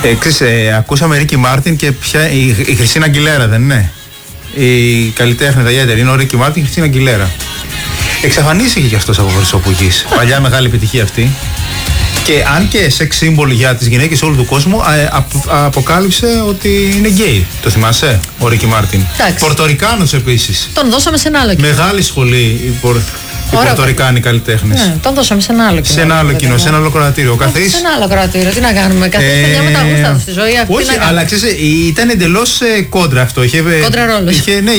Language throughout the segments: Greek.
Ακούσαμε Ρίκι Μάρτιν και πια η Χριστίνα Αγγιλέρα, δεν είναι? Η καλλιτέχνηδα ιδιαίτερη είναι ο Ρίκι Μάρτιν και η Χριστίνα Αγγιλέρα. Εξαφανίστηκε κι αυτός από Χρυσοπογής. Παλιά μεγάλη επιτυχία αυτή. Και αν και σεξ σύμβολο για τις γυναίκες όλου του κόσμου, αποκάλυψε ότι είναι γκέι. Το θυμάσαι, ο Ρίκι Μάρτιν? Πορτορικάνος επίσης. Τον δώσαμε σε ένα άλλο κοινό. Μεγάλη σχολή οι Πορτορικάνοι καλλιτέχνες. Ναι, τον δώσαμε σε ένα άλλο κοινό. Σε ένα άλλο κοινό, σε ένα άλλο κρατήριο. Σε ένα άλλο κρατήριο, τι να κάνουμε. Καθίστε μια με τα γούστα του στη ζωή αυτή. Όχι, αλλά ξέρεις, ήταν εντελώς κόντρα αυτό. Κόντρα ρόλος.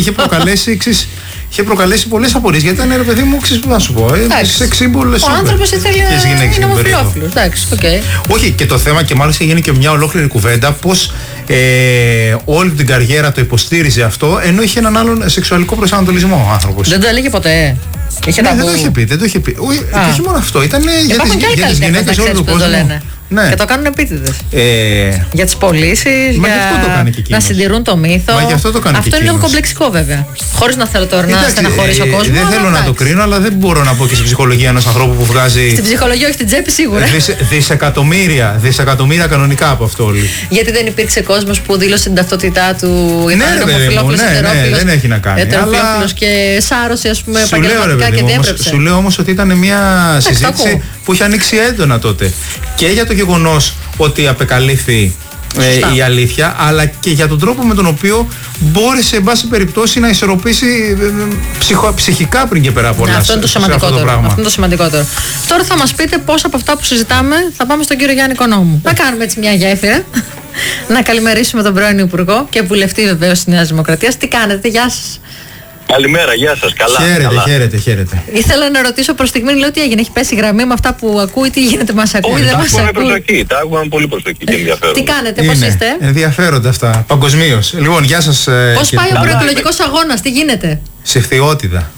Είχε προκαλέσει πολλές απορίες, γιατί ήταν, ρε παιδί μου, να σου πω, σεξ σύμβολο. Ο άνθρωπος ήθελε να είναι ομοφυλόφιλος. Εντάξει, οκ. Όχι, και το θέμα, και μάλιστα γίνει και μια ολόκληρη κουβέντα, πως όλη την καριέρα το υποστήριζε αυτό, ενώ είχε έναν άλλον σεξουαλικό προσανατολισμό ο άνθρωπος. Δεν το έλεγε ποτέ. Δεν το είχε πει. Όχι μόνο αυτό, ήταν για τις γυναίκες όλου του κόσμου. Ναι. Και το κάνουν επίτηδες. Για τις πωλήσεις, για να συντηρούν το μύθο. Μα γι' αυτό το κάνει. Αυτό είναι λίγο κομπλεξικό, βέβαια. Χωρίς να θέλω τώρα να στεναχωρήσω ο κόσμος. Δεν θέλω να το κρίνω, αλλά δεν μπορώ να πω και στην ψυχολογία ενός ανθρώπου που βγάζει. Στην ψυχολογία, όχι στην τσέπη, σίγουρα. Δισεκατομμύρια κανονικά από αυτό όλοι. Γιατί δεν υπήρξε κόσμος που δήλωσε την ταυτότητά του, ήταν ομοφυλόφιλος, ετερόφιλος. Δεν έχει να κάνει. Ετεροφιλόφιλος και σάρωσε, ας πούμε, επαγγελματικά και διέπρεψε. Σου λέω όμως ότι ήταν μια συζήτηση που είχε ανοίξει έντονα τότε. Και για το γεγονός ότι απεκαλύφθη η αλήθεια, αλλά και για τον τρόπο με τον οποίο μπόρεσε, εν πάση περιπτώσει, να ισορροπήσει ψυχικά πριν και πέρα από όλα. Αυτό είναι το σημαντικότερο. Αυτό είναι το σημαντικότερο. Τώρα θα μας πείτε πώς από αυτά που συζητάμε θα πάμε στον κύριο Γιάννη Οικονόμου. Να κάνουμε έτσι μια γέφυρα. Να καλημερίσουμε τον πρώην Υπουργό και βουλευτή βεβαίως της Νέας Δημοκρατίας. Τι κάνετε, γεια σας. Καλημέρα, γεια σας, καλά. Χαίρετε. Ήθελα να ρωτήσω προς στιγμή, λέω τι έγινε, έχει πέσει γραμμή με αυτά που ακούει, τι γίνεται, μας ακούει, δεν μας ακούει. Τα άκουγα με πολύ προσοχή και ενδιαφέρον. Τι κάνετε, πώς είστε? Ενδιαφέροντα αυτά, παγκοσμίως. Λοιπόν, γεια σας. Πώς πάει ο προεκλογικός αγώνας, τι γίνεται? Σε ευθεότητα.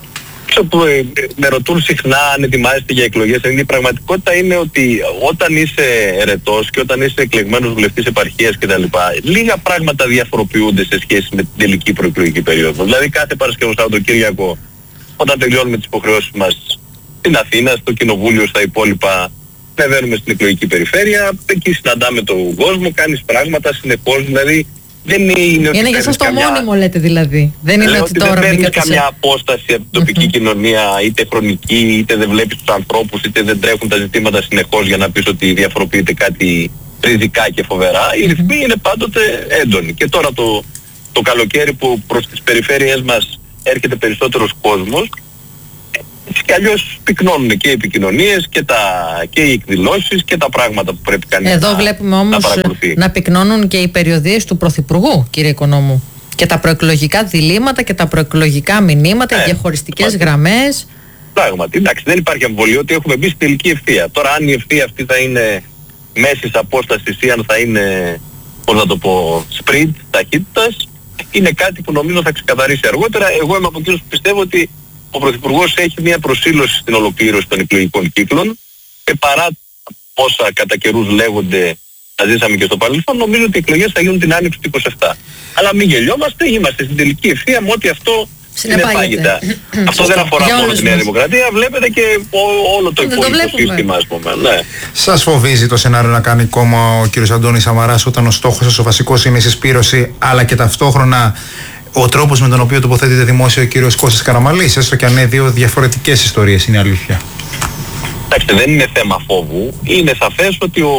Με ρωτούν συχνά αν ετοιμάζεστε για εκλογές. Η πραγματικότητα είναι ότι όταν είσαι ερετός και όταν είσαι εκλεγμένος βουλευτής επαρχίας κτλ., λίγα πράγματα διαφοροποιούνται σε σχέση με την τελική προεκλογική περίοδο. Δηλαδή κάθε Παρασκευό Σαββατοκύριακο, όταν τελειώνουμε τις υποχρεώσεις μας στην Αθήνα, στο Κοινοβούλιο, στα υπόλοιπα, ανεβαίνουμε στην εκλογική περιφέρεια, εκεί συναντάμε τον κόσμο, κάνεις πράγματα συνεχώς, δηλαδή. Δεν είναι για σας το μόνιμο, λέτε δηλαδή. Δεν είναι ότι τώρα δεν παίρνεις καμιά απόσταση από την τοπική κοινωνία, είτε χρονική, είτε δεν βλέπεις τους ανθρώπους, είτε δεν τρέχουν τα ζητήματα συνεχώς για να πεις ότι διαφοροποιείται κάτι ριζικά και φοβερά. Οι ρυθμοί είναι πάντοτε έντονοι. Και τώρα το καλοκαίρι που προς τις περιφέρειές μας έρχεται περισσότερος κόσμος, έτσι κι αλλιώς πυκνώνουν και οι επικοινωνίες και οι εκδηλώσεις και τα πράγματα που πρέπει κανείς να παρακολουθεί. Εδώ βλέπουμε όμως να πυκνώνουν και οι περιοδίες του Πρωθυπουργού, κύριε Οικονόμου. Και τα προεκλογικά διλήμματα και τα προεκλογικά μηνύματα, οι διαχωριστικές γραμμές. Πράγματι, εντάξει, δεν υπάρχει αμφιβολία ότι έχουμε μπει στη τελική ευθεία. Τώρα αν η ευθεία αυτή θα είναι μέσης απόστασης ή αν θα είναι, πώς να το πω, sprint ταχύτητας, είναι κάτι που νομίζω θα ξεκαθαρίσει αργότερα. Εγώ είμαι από εκείνους που πιστεύω ότι ο Πρωθυπουργός έχει μια προσήλωση στην ολοκλήρωση των εκλογικών κύκλων και παρά όσα κατά καιρούς λέγονται, τα ζήσαμε και στο παρελθόν, νομίζω ότι οι εκλογές θα γίνουν την άνοιξη του 27. Αλλά μην γελιόμαστε, είμαστε στην τελική ευθεία με ό,τι αυτό συνεπάγεται. Αυτό δεν αφορά μόνο τη Νέα Δημοκρατία, βλέπετε και όλο το υπόλοιπο σύστημα, ας πούμε. Ναι. Σας φοβίζει το σενάριο να κάνει κόμμα ο κ. Αντώνης Σαμαράς όταν ο στόχος σας ο βασικός είναι η συσπήρωση, αλλά και ταυτόχρονα ο τρόπος με τον οποίο τοποθετείται δημόσιο ο κύριος Κώστας Καραμανλής, έστω και αν είναι δύο διαφορετικές ιστορίες, είναι αλήθεια? Εντάξει, δεν είναι θέμα φόβου. Είναι σαφές ότι ο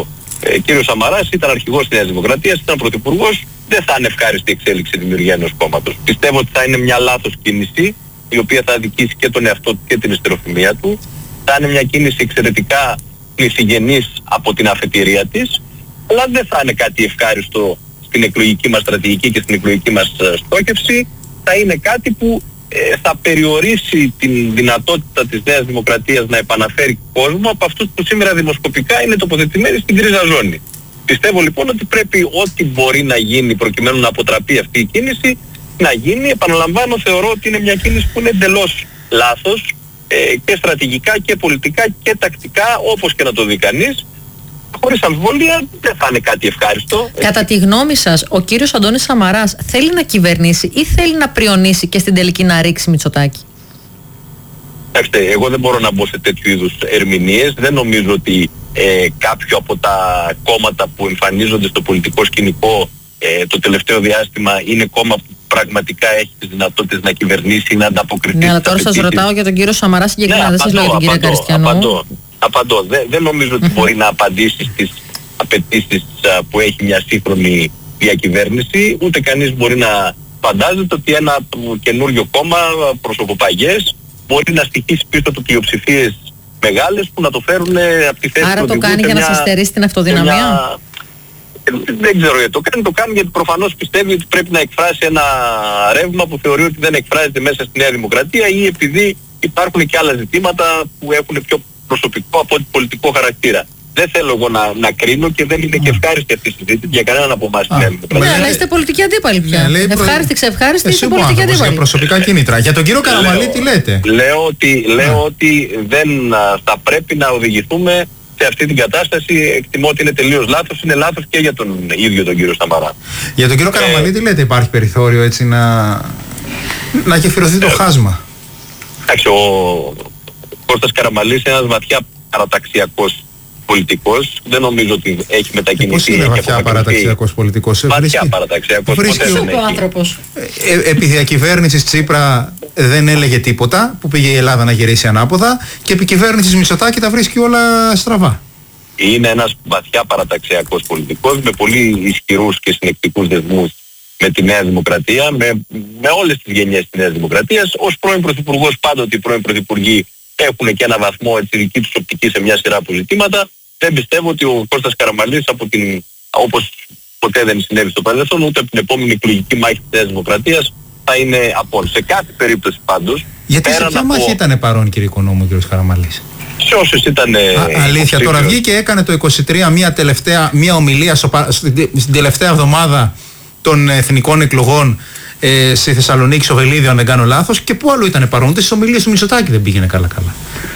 κύριος Σαμαράς ήταν αρχηγός της Νέας Δημοκρατίας, ήταν πρωθυπουργός. Δεν θα είναι ευχάριστη εξέλιξη δημιουργία ενός κόμματος. Πιστεύω ότι θα είναι μια λάθος κίνηση, η οποία θα αδικήσει και τον εαυτό του και την εστεροφημία του. Θα είναι μια κίνηση εξαιρετικά πλησιγενής από την αφετηρία της, αλλά δεν θα είναι κάτι ευχάριστο στην εκλογική μας στρατηγική και στην εκλογική μας στόχευση. Θα είναι κάτι που θα περιορίσει την δυνατότητα της Νέας Δημοκρατίας να επαναφέρει κόσμο από αυτούς που σήμερα δημοσκοπικά είναι τοποθετημένοι στην γκρίζα ζώνη. Πιστεύω λοιπόν ότι πρέπει ό,τι μπορεί να γίνει προκειμένου να αποτραπεί αυτή η κίνηση να γίνει. Επαναλαμβάνω, θεωρώ ότι είναι μια κίνηση που είναι εντελώς λάθος και στρατηγικά και πολιτικά και τακτικά, όπως και να το δει κανείς. Χωρίς αμφιβολία δεν θα είναι κάτι ευχάριστο. Κατά τη γνώμη σας, ο κύριος Αντώνης Σαμαράς θέλει να κυβερνήσει ή θέλει να πριονίσει και στην τελική να ρίξει Μητσοτάκη? Εγώ δεν μπορώ να μπω σε τέτοιου είδους ερμηνείες. Δεν νομίζω ότι κάποιο από τα κόμματα που εμφανίζονται στο πολιτικό σκηνικό το τελευταίο διάστημα είναι κόμμα που πραγματικά έχει τις δυνατότητες να κυβερνήσει ή να ανταποκριθεί. Ναι, αλλά τώρα σας ρωτάω για τον κύριο Σαμαρά συγκεκριμένα, δεν σας λέω για την κυρία Καριστιανού. Απαντώ. Δεν νομίζω ότι μπορεί να απαντήσει στις απαιτήσεις που έχει μια σύγχρονη διακυβέρνηση, ούτε κανείς μπορεί να φαντάζεται ότι ένα καινούριο κόμμα προσωποπαγές μπορεί να στοιχήσει πίσω του πλειοψηφίες μεγάλες που να το φέρουν από τη θέση του. Άρα το κάνει για να σας στερήσει την αυτοδυναμία. Δεν ξέρω γιατί το κάνει γιατί προφανώς πιστεύει ότι πρέπει να εκφράσει ένα ρεύμα που θεωρεί ότι δεν εκφράζεται μέσα στη Νέα Δημοκρατία, ή επειδή υπάρχουν και άλλα ζητήματα που έχουν πιο προσωπικό από πολιτικό χαρακτήρα. Δεν θέλω εγώ να κρίνω και δεν είναι και ευχάριστη αυτή η συζήτηση για κανέναν από εμάς στη Νέα Δημοκρατία. Ναι, αλλά είστε πολιτικοί αντίπαλοι πια. Ευχάριστη, ξευχάριστη, είστε πολιτικοί αντίπαλοι. Για προσωπικά κίνητρα. Για τον κύριο Καραμανλή τι λέτε? Λέω ότι δεν θα πρέπει να οδηγηθούμε σε αυτή την κατάσταση. Εκτιμώ ότι είναι τελείως λάθος. Είναι λάθος και για τον ίδιο τον κύριο Σαμαρά. Για τον κύριο Καραμανλή τι λέτε? Υπάρχει περιθώριο έτσι να γεφυρωθεί το χάσμα? Εντάξει, ο Κώστας Καραμανλής είναι ένας βαθιά παραταξιακός πολιτικός. Δεν νομίζω ότι έχει μετακινηθεί. Πώς είναι βαθιά παραταξιακός πολιτικός? Βαθιά παραταξιακός. Επί διακυβέρνησης Τσίπρα δεν έλεγε τίποτα, που πήγε η Ελλάδα να γυρίσει ανάποδα, και επί κυβέρνησης Μητσοτάκη τα βρίσκει όλα στραβά. Είναι ένας βαθιά παραταξιακός πολιτικός με πολύ ισχυρούς και συνεκτικούς δεσμούς με τη Νέα Δημοκρατία, με όλες τις γενιές της Νέας Δημοκρατίας. Ως πρώην Πρωθυπουργός, πάντοτε οι πρώην Πρωθυπουργοί έχουν και ένα βαθμό δική τους οπτική σε μια σειρά από ζητήματα. Δεν πιστεύω ότι ο Κώστας Καραμανλής, όπως ποτέ δεν συνέβη στο παρελθόν, ούτε από την επόμενη εκλογική μάχη της Νέας Δημοκρατίας θα είναι απόν. Σε κάθε περίπτωση πάντως. Γιατί σε ποια μάχη ήταν παρόν, κύριε Οικονόμου, ο κύριος Καραμανλής? Σε όσες ήταν. Αλήθεια, τώρα βγήκε και έκανε το 23 μια ομιλία στην τελευταία εβδομάδα των εθνικών εκλογών στη Θεσσαλονίκη, στο Βελίδιο, αν δεν κάνω λάθος, και πού άλλο ήταν παρόν? Στις ομιλίες του Μητσοτάκη δεν πήγαινε καλά-καλά.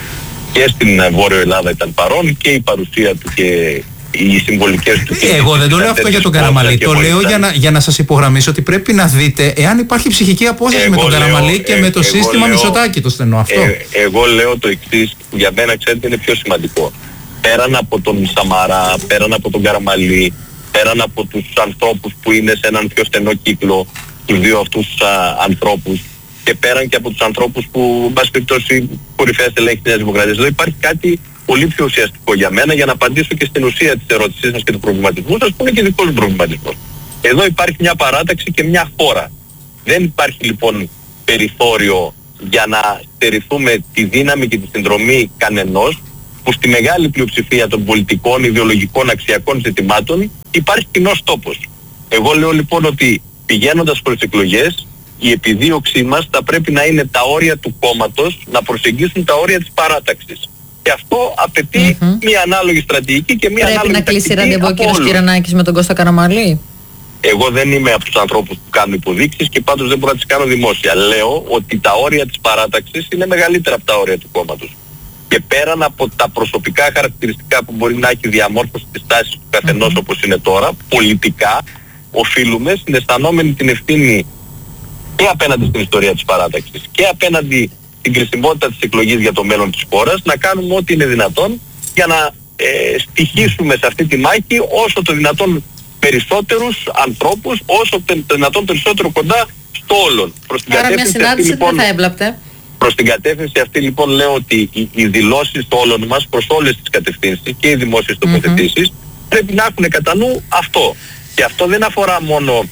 Και στην Βόρειο Ελλάδα ήταν παρόν και η παρουσία του και οι συμβολικές του. Εγώ δεν το λέω αυτό για τον Καραμανλή. Το λέω για να σας υπογραμμίσω ότι πρέπει να δείτε εάν υπάρχει ψυχική απόσταση με τον Καραμανλή και με το σύστημα Μητσοτάκη, το στενό αυτό. Εγώ λέω το εξής, που για μένα ξέρετε είναι πιο σημαντικό. Πέραν από τον Σαμαρά, πέραν από τον Καραμανλή, πέραν από τους ανθρώπους που είναι σε έναν πιο στενό κύκλο, τους δύο αυτούς ανθρώπους, και πέραν και από τους ανθρώπους που, εν πάση περιπτώσει, κορυφαία στελέχη της Νέας Δημοκρατίας, εδώ υπάρχει κάτι πολύ πιο ουσιαστικό για μένα, για να απαντήσω και στην ουσία της ερώτησής σας και του προβληματισμού σας, που είναι και δικός μου προβληματισμός. Εδώ υπάρχει μια παράταξη και μια χώρα. Δεν υπάρχει λοιπόν περιθώριο για να στερηθούμε τη δύναμη και τη συνδρομή κανενός, που στη μεγάλη πλειοψηφία των πολιτικών, ιδεολογικών, αξιακών ζητημάτων υπάρχει κοινός τόπος. Εγώ λέω λοιπόν ότι πηγαίνοντας προς εκλογές, η επιδίωξή μας θα πρέπει να είναι τα όρια του κόμματος να προσεγγίσουν τα όρια της παράταξης. Και αυτό απαιτεί μια ανάλογη στρατηγική και μια ανάλογη τακτική. Πρέπει να κλείσει ραντεβού ο κύριος Κυρανάκης με τον Κώστα Καραμανλή? Εγώ δεν είμαι από τους ανθρώπους που κάνουν υποδείξεις και πάντως δεν μπορώ να τις κάνω δημόσια. Λέω ότι τα όρια της παράταξης είναι μεγαλύτερα από τα όρια του κόμματος. Και πέραν από τα προσωπικά χαρακτηριστικά που μπορεί να έχει διαμόρφωση της τάσης του καθενός όπως είναι τώρα, πολιτικά οφείλουμε, συναισθανόμενοι την ευθύνη και απέναντι στην ιστορία της παράταξης και απέναντι στην κρισιμότητα της εκλογής για το μέλλον της χώρας, να κάνουμε ό,τι είναι δυνατόν για να στοιχίσουμε σε αυτή τη μάχη όσο το δυνατόν περισσότερους ανθρώπους, όσο το δυνατόν περισσότερο κοντά στο όλον. Άρα μια συνάντηση λοιπόν, δεν θα έβλαπτε. Προς την κατεύθυνση αυτή λοιπόν λέω ότι οι δηλώσεις όλων μας προς όλες τις κατευθύνσεις και οι δημόσιες τοποθετήσεις πρέπει να έχουν κατά νου αυτό. Και αυτό δεν αφορά μόνο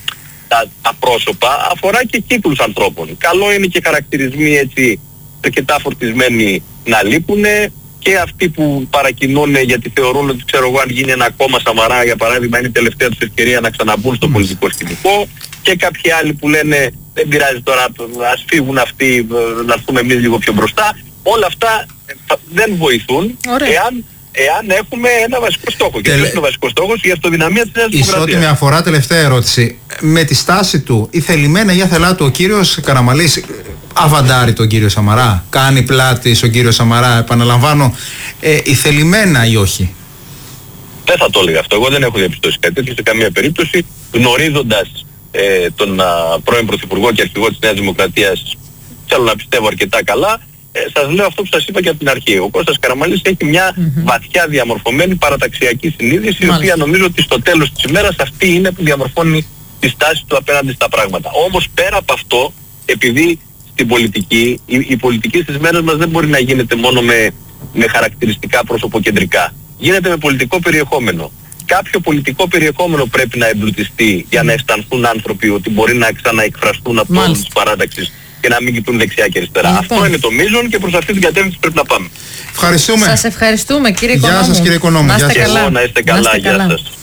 τα πρόσωπα, αφορά και κύκλους ανθρώπων. Καλό είναι και χαρακτηρισμοί έτσι αρκετά φορτισμένοι να λείπουν, και αυτοί που παρακινούν γιατί θεωρούν ότι, ξέρω εγώ, αν γίνει ένα κόμμα Σαμαρά για παράδειγμα είναι η τελευταία τους ευκαιρία να ξαναμπούν στο πολιτικό σκηνικό, και κάποιοι άλλοι που λένε δεν πειράζει τώρα, ας φύγουν αυτοί, να έρθουμε εμείς λίγο πιο μπροστά. Όλα αυτά δεν βοηθούν εάν έχουμε ένα βασικό στόχο. Και ποιος είναι ο βασικός στόχος? Η αυτοδυναμία της Νέας Δημοκρατίας. Ισότιμη αφορά, τελευταία ερώτηση. Με τη στάση του, η θελημένα ή αθελά του, ο κύριος Καραμανλής αβαντάρει τον κύριο Σαμαρά? Κάνει πλάτη στον κύριο Σαμαρά, επαναλαμβάνω, η θελημένα ή όχι? Δεν θα το έλεγα αυτό. Εγώ δεν έχω διαπιστώσει κάτι τέτοιο σε καμία περίπτωση. Γνωρίζοντας τον πρώην Πρωθυπουργό και αρχηγό της Νέας Δημοκρατίας, θέλω να πιστεύω αρκετά καλά, σας λέω αυτό που σας είπα και από την αρχή. Ο Κώστας Καραμανλής έχει μια βαθιά διαμορφωμένη παραταξιακή συνείδηση, η οποία νομίζω ότι στο τέλος της ημέρας αυτή είναι που διαμορφώνει τη στάση του απέναντι στα πράγματα. Όμως πέρα από αυτό, επειδή στην πολιτική, η πολιτική στις μέρες μας δεν μπορεί να γίνεται μόνο με χαρακτηριστικά προσωποκεντρικά. Γίνεται με πολιτικό περιεχόμενο. Κάποιο πολιτικό περιεχόμενο πρέπει να εμπλουτιστεί για να αισθανθούν άνθρωποι ότι μπορεί να ξαναεκφραστούν από όλους της παράταξης και να μην κοιτούν δεξιά και αριστερά. Λοιπόν. Αυτό είναι το μείζον και προς αυτή την κατεύθυνση πρέπει να πάμε. Ευχαριστούμε. Σας ευχαριστούμε κύριε Οικονόμου. Γεια σας κύριε Οικονόμου. Να είστε καλά. Γεια σας.